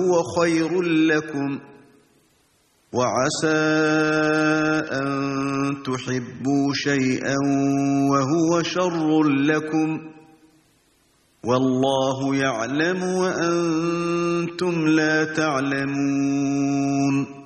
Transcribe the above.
هو خير لكم، وعسى أن تحبوا شيئا وهو شر لكم، والله يعلم وأنتم لا تعلمون.